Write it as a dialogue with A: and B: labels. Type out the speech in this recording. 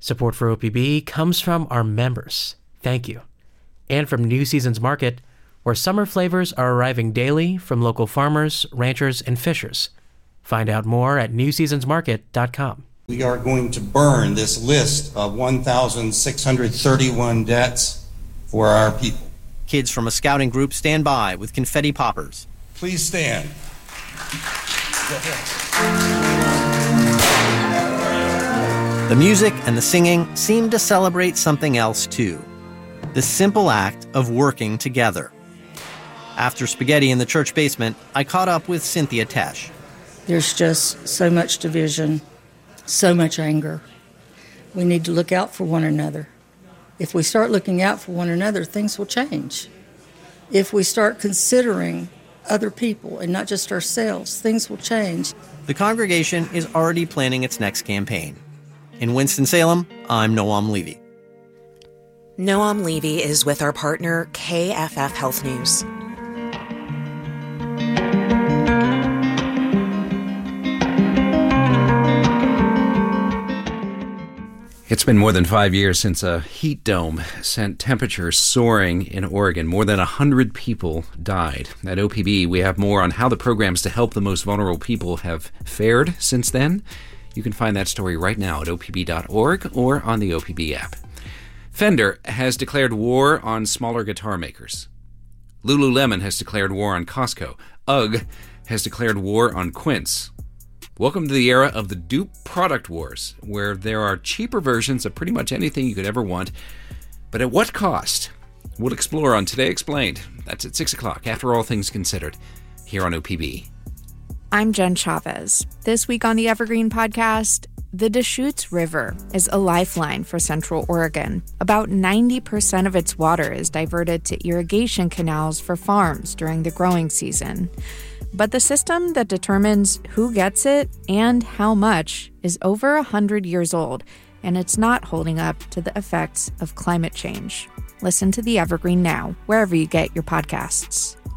A: Support for OPB comes from our members. Thank you. And from New Seasons Market, where summer flavors are arriving daily from local farmers, ranchers, and fishers. Find out more at newseasonsmarket.com.
B: We are going to burn this list of 1,631 debts for our people.
C: Kids from a scouting group stand by with confetti poppers.
B: Please stand.
C: The music and the singing seem to celebrate something else too. The simple act of working together. After spaghetti in the church basement, I caught up with Cynthia Tesh.
D: There's just so much division, so much anger. We need to look out for one another. If we start looking out for one another, things will change. If we start considering other people and not just ourselves, things will change.
C: The congregation is already planning its next campaign. In Winston-Salem, I'm Noam Levy.
E: Noam Levy is with our partner, KFF Health News.
F: It's been more than 5 years since a heat dome sent temperatures soaring in Oregon. More than 100 people died. At OPB, we have more on how the programs to help the most vulnerable people have fared since then. You can find that story right now at opb.org or on the OPB app. Fender has declared war on smaller guitar makers. Lululemon has declared war on Costco. UGG has declared war on Quince. Welcome to the era of the dupe product wars, where there are cheaper versions of pretty much anything you could ever want. But at what cost? We'll explore on Today Explained. That's at 6 o'clock, after All Things Considered, here on OPB.
G: I'm Jen Chavez. This week on the Evergreen Podcast, the Deschutes River is a lifeline for Central Oregon. About 90% of its water is diverted to irrigation canals for farms during the growing season. But the system that determines who gets it and how much is over 100 years old, and it's not holding up to the effects of climate change. Listen to the Evergreen now, wherever you get your podcasts.